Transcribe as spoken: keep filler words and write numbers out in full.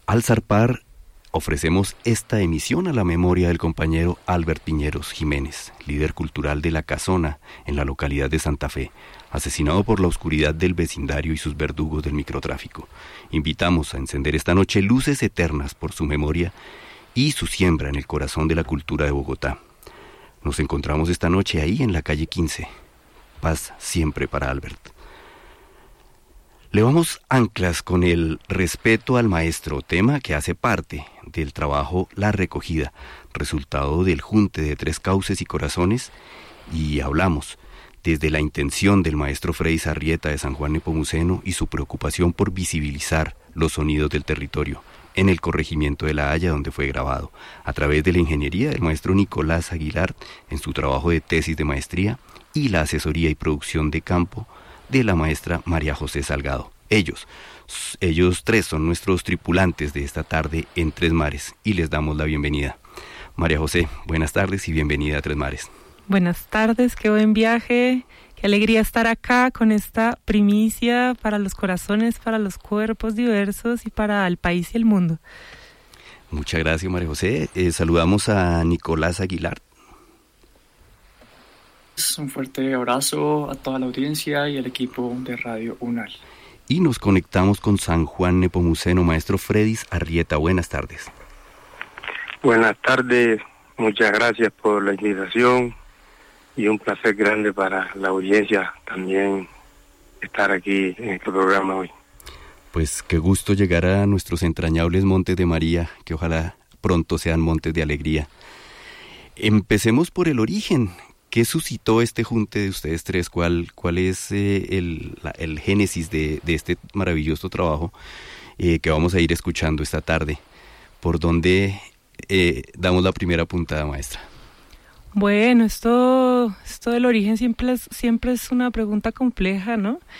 Al zarpar, ofrecemos esta emisión a la memoria del compañero Albert Piñeros Jiménez, líder cultural de La Casona, en la localidad de Santa Fe, asesinado por la oscuridad del vecindario y sus verdugos del microtráfico. Invitamos a encender esta noche luces eternas por su memoria y su siembra en el corazón de la cultura de Bogotá. Nos encontramos esta noche ahí en la calle quince. Paz siempre para Albert. Levamos anclas con el respeto al maestro, tema que hace parte del trabajo La Recogida, resultado del junte de Tres Cauces y Corazones, y hablamos desde la intención del maestro Freis Arrieta de San Juan Nepomuceno y su preocupación por visibilizar los sonidos del territorio en el corregimiento de La Haya, donde fue grabado, a través de la ingeniería del maestro Nicolás Aguilar en su trabajo de tesis de maestría y la asesoría y producción de campo de la maestra María José Salgado. Ellos, ellos tres son nuestros tripulantes de esta tarde en Tres Mares y les damos la bienvenida. María José, buenas tardes y bienvenida a Tres Mares. Buenas tardes, qué buen viaje, qué alegría estar acá con esta primicia para los corazones, para los cuerpos diversos y para el país y el mundo. Muchas gracias, María José. Eh, saludamos a Nicolás Aguilar. Un fuerte abrazo a toda la audiencia y al equipo de Radio UNAL. Y nos conectamos con San Juan Nepomuceno, maestro Freis Arrieta. Buenas tardes. Buenas tardes, muchas gracias por la invitación y un placer grande para la audiencia también estar aquí en este programa hoy. Pues qué gusto llegar a nuestros entrañables Montes de María, que ojalá pronto sean montes de alegría. Empecemos por el origen. ¿Qué suscitó este junte de ustedes tres? ¿Cuál, cuál es eh, el, la, el génesis de, de este maravilloso trabajo eh, que vamos a ir escuchando esta tarde? ¿Por dónde eh, damos la primera puntada, maestra? Bueno, esto, esto del origen siempre es, siempre es una pregunta compleja, ¿no?